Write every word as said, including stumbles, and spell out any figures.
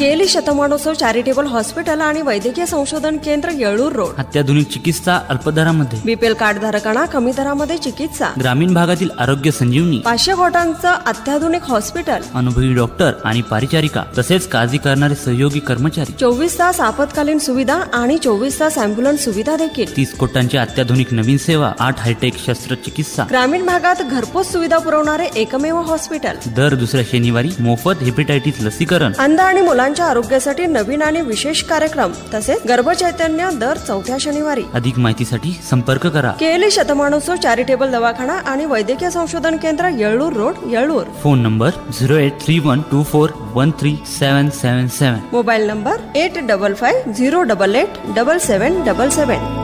केली शतमानोत्सव charitable hospital आणि वैद्यकीय संशोधन केंद्र येळूर रोड. अत्याधुनिक चिकित्सा अल्प दरामध्ये. बीपीएल कार्ड धारकांना कमी दरामध्ये चिकित्सा. ग्रामीण भागातील आरोग्य संजीवनी. पाचशे खोटांचं अत्याधुनिक हॉस्पिटल. अनुभवी डॉक्टर आणि परिचारिका तसेच काळजी करणारे सहयोगी कर्मचारी. चोवीस तास आपत्कालीन सुविधा आणि चोवीस तास अँब्युलन्स सुविधा देखील. तीस कोटांची अत्याधुनिक नवीन सेवा. आठ हायटेक शस्त्रचिकित्सा. ग्रामीण भागात घरपोच सुविधा पुरवणारे एकमेव हॉस्पिटल. दर दुसऱ्या शनिवारी मोफत हेपेटायटिस लसीकरण. अंध आणि मुलांच्या आरोग्यासाठी नवीन आणि विशेष कार्यक्रम तसेच गर्भचैतन्य दर चौथ्या शनिवारी. अधिक माहितीसाठी संपर्क करा. केली शतमानोत्सव चॅरिटेबल दवाखाना आणि वैद्यकीय संशोधन केंद्र येळूर road येळूर. Phone number zero eight three one two four one three सेवन सेवन सेवन. Mobile number eight double five zero double eight double सेवन डबल सेवन.